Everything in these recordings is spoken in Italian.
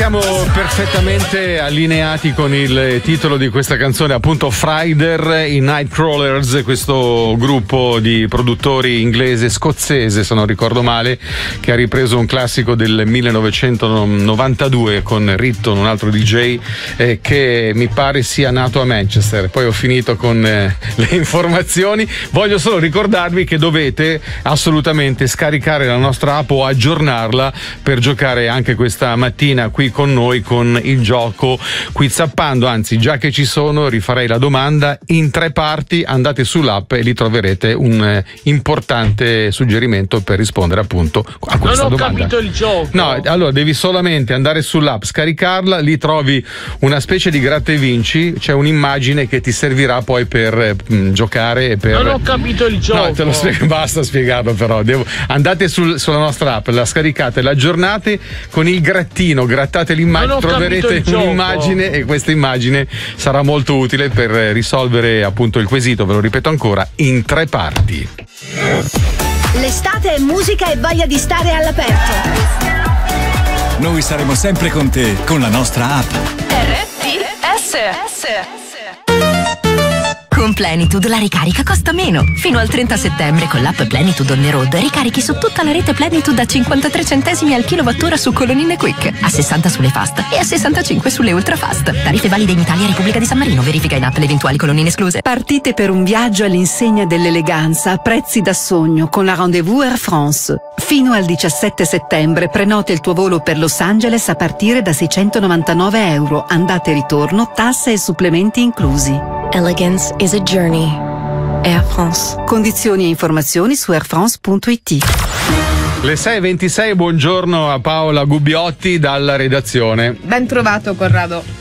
siamo perfettamente allineati con il titolo di questa canzone, appunto Friday, i Nightcrawlers, questo gruppo di produttori inglese scozzese, se non ricordo male, che ha ripreso un classico del 1992 con Ritton, un altro DJ che mi pare sia nato a Manchester. Poi ho finito con le informazioni. Voglio solo ricordarvi che dovete assolutamente scaricare la nostra app o aggiornarla per giocare anche questa mattina qui con noi con il gioco Quizappando. Anzi, già che ci sono, rifarei la domanda in 3 parti. Andate sull'app e lì troverete un importante suggerimento per rispondere appunto a questa domanda. Non ho capito il gioco. No, allora devi solamente andare sull'app, scaricarla, lì trovi una specie di gratta e vinci, c'è un'immagine che ti servirà poi per giocare e per... Non ho capito il gioco. No, te lo spiego, basta spiegarlo però. Andate sulla nostra app, la scaricate, la aggiornate, con il grattino grattate l'immagine, troverete un'immagine e questa immagine sarà molto utile per risolvere appunto il quesito, ve lo ripeto ancora, in 3 parti. L'estate è musica e voglia di stare all'aperto. Noi saremo sempre con te con la nostra app. RDS. Con Plenitude la ricarica costa meno. Fino al 30 settembre con l'app Plenitude on the road ricarichi su tutta la rete Plenitude a 53 centesimi al kilowattora su colonnine Quick, a 60 sulle fast e a 65 sulle ultra fast. Tariffe valide in Italia e Repubblica di San Marino. Verifica in app le eventuali colonnine escluse. Partite per un viaggio all'insegna dell'eleganza a prezzi da sogno con la Rendez-vous Air France. Fino al 17 settembre prenota il tuo volo per Los Angeles a partire da €699, andata e ritorno, tasse e supplementi inclusi. Elegance is a journey. Air France. Condizioni e informazioni su airfrance.it. Le 6:26, buongiorno a Paola Gubbiotti dalla redazione. Ben trovato Corrado.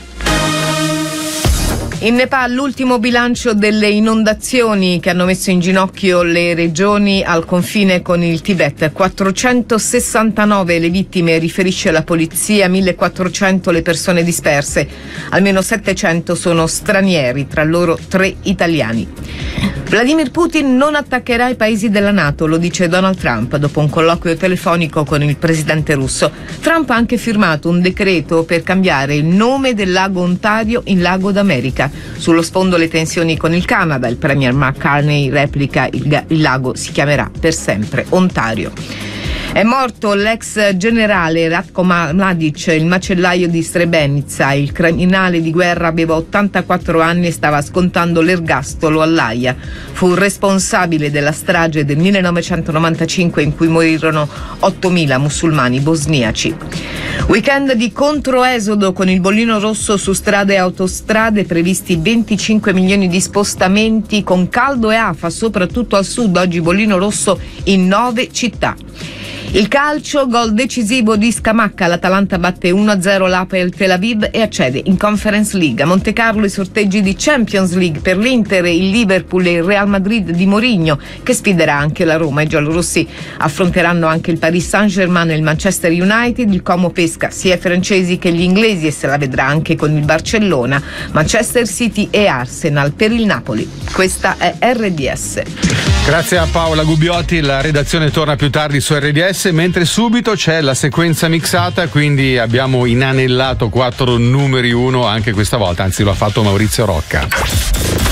In Nepal l'ultimo bilancio delle inondazioni che hanno messo in ginocchio le regioni al confine con il Tibet. 469 le vittime, riferisce la polizia, 1400 le persone disperse. Almeno 700 sono stranieri, tra loro 3 italiani. Vladimir Putin non attaccherà i paesi della NATO, lo dice Donald Trump dopo un colloquio telefonico con il presidente russo. Trump ha anche firmato un decreto per cambiare il nome del lago Ontario in Lago d'America. Sullo sfondo le tensioni con il Canada. Il premier Mark Carney replica: il lago si chiamerà per sempre Ontario. È morto l'ex generale Ratko Mladic, il macellaio di Srebrenica. Il criminale di guerra aveva 84 anni e stava scontando l'ergastolo all'Aia. Fu responsabile della strage del 1995 in cui morirono 8.000 musulmani bosniaci. Weekend di controesodo con il bollino rosso su strade e autostrade, previsti 25 milioni di spostamenti con caldo e afa, soprattutto al sud. Oggi bollino rosso in 9 città. Il calcio, gol decisivo di Scamacca, l'Atalanta batte 1-0 l'Hapoel Tel Aviv e accede in Conference League. A Monte Carlo i sorteggi di Champions League per l'Inter, il Liverpool e il Real Madrid di Mourinho, che sfiderà anche la Roma. I giallorossi affronteranno anche il Paris Saint-Germain e il Manchester United. Il Como pesca sia i francesi che gli inglesi e se la vedrà anche con il Barcellona, Manchester City e Arsenal per il Napoli. Questa è RDS. Grazie a Paola Gubbiotti, la redazione torna più tardi su RDS, mentre subito c'è la sequenza mixata, quindi abbiamo inanellato 4 numeri 1 anche questa volta, anzi lo ha fatto Maurizio Rocca.